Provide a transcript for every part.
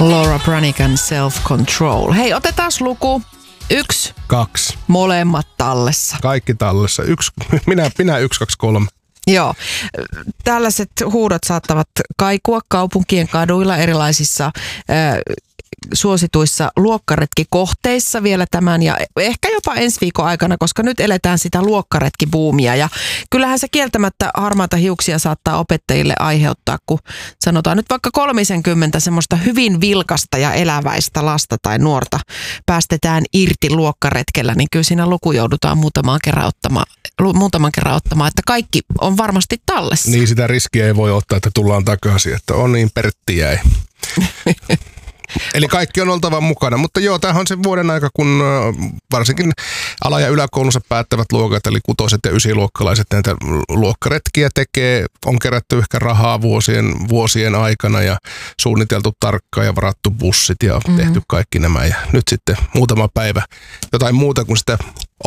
Laura Branigan, Self-Control. Hei, otetaan luku. 1, 2. Molemmat tallessa. Kaikki tallessa. Minä 1, 2, 3. Joo. Tällaiset huudot saattavat kaikua kaupunkien kaduilla erilaisissa suosituissa luokkaretkikohteissa vielä tämän ja ehkä jopa ensi viikon aikana, koska nyt eletään sitä luokkaretkibuumia ja kyllähän se kieltämättä harmaata hiuksia saattaa opettajille aiheuttaa, kun sanotaan nyt vaikka 30 semmoista hyvin vilkasta ja eläväistä lasta tai nuorta päästetään irti luokkaretkellä, niin kyllä siinä luku joudutaan muutaman kerran ottamaan, että kaikki on varmasti tallessa. Niin, sitä riskiä ei voi ottaa, että tullaan takaisin, että on niin Pertti jäi. Eli kaikki on oltava mukana, mutta joo, tämähän on se vuoden aika, kun varsinkin ala- ja yläkoulussa päättävät luokat, eli 6- ja 9-luokkalaiset näitä luokkaretkiä tekee, on kerätty ehkä rahaa vuosien aikana ja suunniteltu tarkkaan ja varattu bussit ja tehty kaikki nämä ja nyt sitten muutama päivä jotain muuta kuin sitä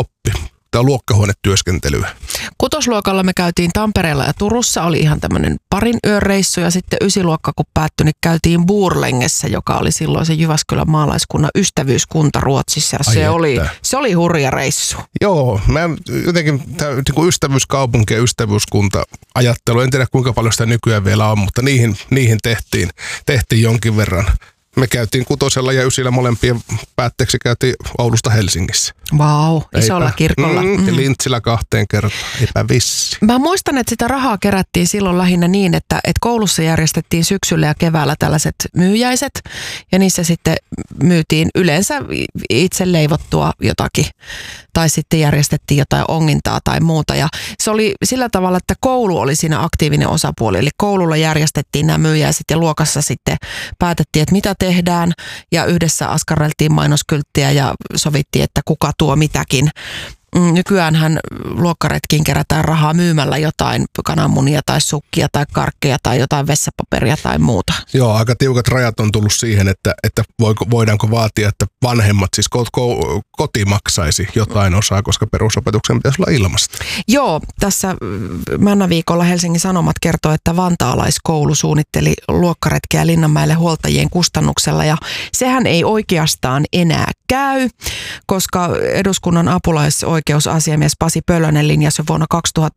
luokkahuonetyöskentelyä. 6-luokalla me käytiin Tampereella ja Turussa, oli ihan tämmöinen parin yön reissu ja sitten 9-luokka kun päättyi, niin käytiin Borlängessä, joka oli silloin se Jyväskylän maalaiskunnan ystävyyskunta Ruotsissa. Se oli hurja reissu. Joo, mä jotenkin niin ystävyyskaupunki ja ystävyyskunta ajattelu, en tiedä kuinka paljon sitä nykyään vielä on, mutta niihin tehtiin jonkin verran. Me käytiin 6 ja 9 molempien päätteeksi käytiin Oulusta Helsingissä. Vau, isolla kirkolla. Lintsillä 2 kertaa, eipä vissi. Mä muistan, että sitä rahaa kerättiin silloin lähinnä niin, että koulussa järjestettiin syksyllä ja keväällä tällaiset myyjäiset. Ja niissä sitten myytiin yleensä itse leivottua jotakin. Tai sitten järjestettiin jotain ongintaa tai muuta. Ja se oli sillä tavalla, että koulu oli siinä aktiivinen osapuoli. Eli koululla järjestettiin nämä myyjäiset ja luokassa sitten päätettiin, että mitä tehdään. Ja yhdessä askarreltiin mainoskylttiä ja sovittiin, että kuka tuo mitäkin. Nykyäänhän luokkaretkiin kerätään rahaa myymällä jotain kananmunia tai sukkia tai karkkeja tai jotain vessapaperia tai muuta. Joo, aika tiukat rajat on tullut siihen, että voidaanko vaatia, että vanhemmat, siis koti maksaisi jotain osaa, koska perusopetuksen pitäisi olla ilmasta. Joo, tässä Männäviikolla Helsingin Sanomat kertoo, että vantaalaiskoulu suunnitteli luokkaretkeä Linnanmäelle huoltajien kustannuksella ja sehän ei oikeastaan enää käy, koska eduskunnan apulaisoikeusasiamies Pasi Pölönen linjasi vuonna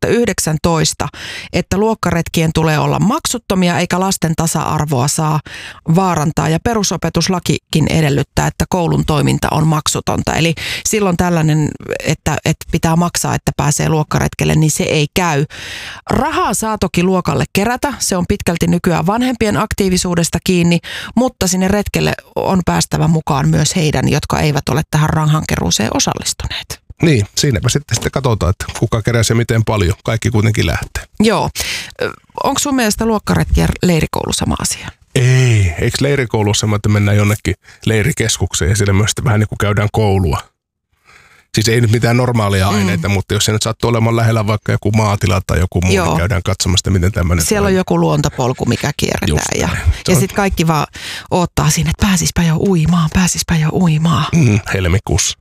2019, että luokkaretkien tulee olla maksuttomia eikä lasten tasa-arvoa saa vaarantaa ja perusopetuslakikin edellyttää, että koulun toiminta on maksutonta. Eli silloin tällainen, että pitää maksaa, että pääsee luokkaretkelle, niin se ei käy. Rahaa saa toki luokalle kerätä, se on pitkälti nykyään vanhempien aktiivisuudesta kiinni, mutta sinne retkelle on päästävä mukaan myös heidän, jotka eivät ole tähän rahankeruuseen osallistuneet. Niin, siinäpä sitten katsotaan, että kuka keräsi miten paljon. Kaikki kuitenkin lähtee. Joo. Onko sun mielestä luokkaretki ja leirikoulu sama asia? Ei. Eikö leirikoulu ole sama, että mennään jonnekin leirikeskukseen ja siellä myös vähän niin kuin käydään koulua? Siis ei nyt mitään normaalia aineita, mutta jos se nyt sattuu olemaan lähellä vaikka joku maatila tai joku muu, niin käydään katsomasta, miten tämmöinen siellä on joku luontopolku, mikä kierretään. Ja sitten kaikki vaan odottaa siinä, että pääsispä jo uimaan. Helmikuussa.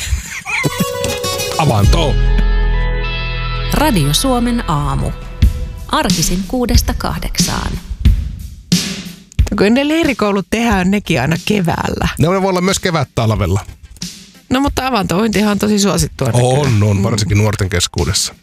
Avanto! Radio Suomen aamu. Arkisin 6–8. Kun ne leirikoulut tehdään nekin aina keväällä. Ne voi olla myös kevät-talvella. No mutta avantointihan on tosi suosittua. On, varsinkin nuorten keskuudessa.